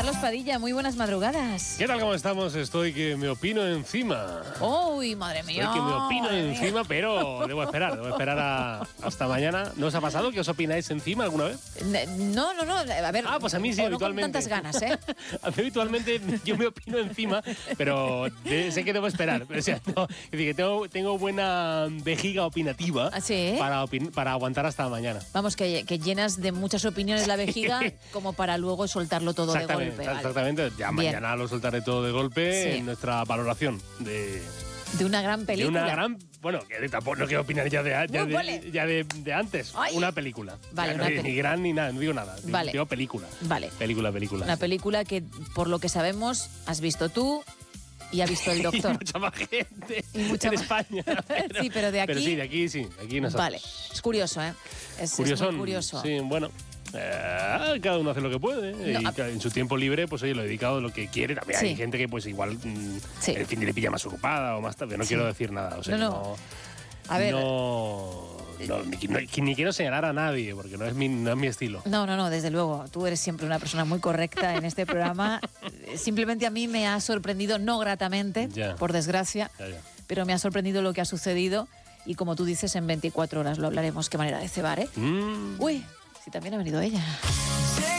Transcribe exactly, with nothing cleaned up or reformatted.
Carlos Padilla, muy buenas madrugadas. ¿Qué tal, cómo estamos? Estoy que me opino encima. ¡Uy, madre mía! Estoy que me opino encima, pero debo esperar, debo esperar a, hasta mañana. ¿No os ha pasado que os opináis encima alguna vez? No, no, no, a ver... Ah, pues a mí sí, no habitualmente. con tantas ganas, ¿eh? A mí habitualmente yo me opino encima, pero de, sé que debo esperar. O sea, no, es decir, que tengo, tengo buena vejiga opinativa ¿Ah, sí? para, opin, para aguantar hasta mañana. Vamos, que, que llenas de muchas opiniones la vejiga como para luego soltarlo todo de golpe. ¿Vale? Exactamente, ya Bien. Mañana lo soltaré todo de golpe Sí. en nuestra valoración de... De una gran película. De una gran... Bueno, que tampoco no quiero opinar ya de, ya Uy, de, vale. ya de, de antes. Ay. Una película. Vale, Ya, una no, película. Ni gran ni nada, no digo nada. Digo, Vale. digo película. Vale. Película, película. Una sí. película que, por lo que sabemos, has visto tú y ha visto el doctor. Y mucha más gente Y mucha en más- España. Pero, Sí, pero de aquí- Pero sí, de aquí sí. de Aquí nosotros. Vale, es curioso, ¿eh? Es, es Curiosón. muy curioso. Sí, bueno. eh, cada uno hace lo que puede. No, y a- ca- en su tiempo libre, pues oye, lo he dedicado a lo que quiere. También Sí. hay gente que pues igual mm, Sí. el fin de le pilla más ocupada o más tarde. No Sí. quiero decir nada. O sea, No, no, no. A ver. No, no, ni, no- ni quiero señalar a nadie, porque no es mi, no es mi estilo. No, no, no, desde luego. Tú eres siempre una persona muy correcta en este programa. Simplemente a mí me ha sorprendido, no gratamente, Ya. por desgracia, Ya, ya. pero me ha sorprendido lo que ha sucedido. Y como tú dices, en veinticuatro horas lo hablaremos. Qué manera de cebar, ¿eh? Mm. Uy, sí, también ha venido ella.